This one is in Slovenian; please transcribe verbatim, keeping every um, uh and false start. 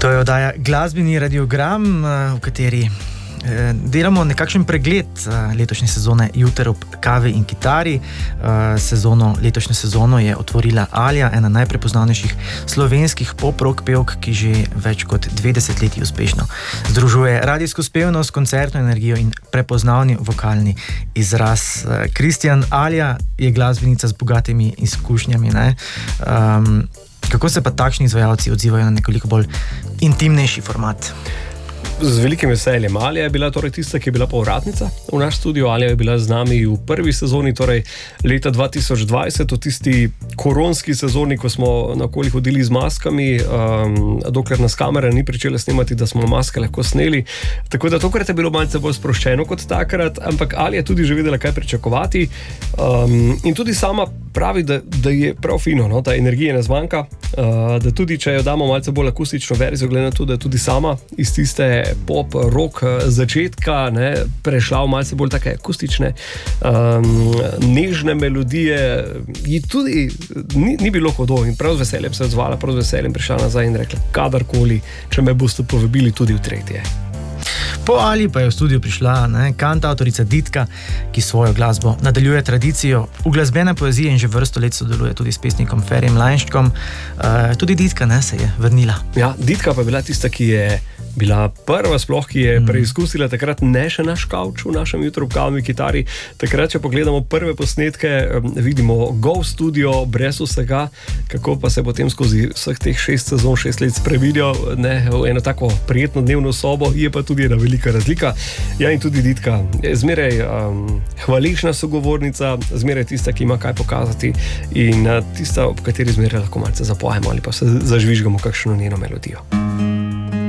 To je oddaja Glasbeni radiogram, v kateri delamo nekakšen pregled letošnje sezone Juter ob kavi in kitari. Sezono, letošnjo sezono je otvorila Alja, ena najprepoznavnejših slovenskih pop-rock pevk, ki že več kot dve desetletji uspešno združuje radijsko spevnost, koncertno energijo in prepoznavni vokalni izraz. Kristjan, Alja je glasbenica z bogatimi izkušnjami, ne? Um, kako se pa takšni izvajalci odzivajo na nekoliko bolj intimnejši format? Z velikim veseljem. Alja je bila torej tista, ki je bila povratnica v naš studio. Alja je bila z nami v prvi sezoni, torej leta dva tisoč dvajset, v tisti koronski sezoni, ko smo naokoli hodili z maskami, um, dokler nas kamera ni pričela snemati, da smo maske lahko sneli. Tako da tokrat je bilo malce bolj sproščeno kot takrat, ampak Alja je tudi že vedela, kaj pričakovati. Um, in tudi sama pravi, da, da je prav fino, no? Da energije ne zmanjka, uh, da tudi, če jo damo malce bolj akustično verzijo, glede na to, da je tudi sama iz tiste pop, rock začetka, ne, prešla v malce bolj take akustične, um, nežne melodije, ji tudi ni, ni bilo hodo in prav z veseljem se odzvala, prav z veseljem prišla nazaj in rekla, kadarkoli, če me boste povabili tudi v tretje. Po Ali pa je v studio prišla ne, kantavtorica Ditka, ki svojo glasbo nadaljuje tradicijo uglasbene poezije in že vrsto let sodeluje tudi s pesnikom Ferjem Lajnščkom. Uh, tudi Ditka ne, se je vrnila. Ja, Ditka pa je bila tista, ki je bila prva sploh, ki je preizkusila takrat ne še naš kavč v našem Juter ob kavi in kitari. Takrat, če pogledamo prve posnetke, vidimo Go studio brez vsega, kako pa se potem skozi vseh teh šest sezon, šest let spreminjal ne, v eno tako prijetno dnevno sobo, je pa tudi ena velika razlika. Ja, in tudi Ditka je zmeraj um, hvaležna sogovornica, zmeraj tista, ki ima kaj pokazati in uh, tista, ob kateri zmeraj lahko malce zapojemo ali pa se zažvižgamo kakšno njeno melodijo.